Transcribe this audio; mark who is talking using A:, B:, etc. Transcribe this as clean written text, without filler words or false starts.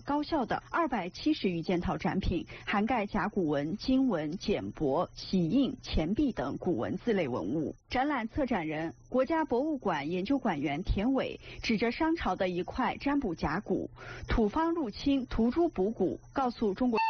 A: 高效的270余件套展品，涵盖甲骨文、金文、简帛、玺印、钱币等古文字类文物。展览策展人、国家博物馆研究馆员田伟指着商朝的一块占卜甲骨，土方入侵，涂诸补骨，告诉中国。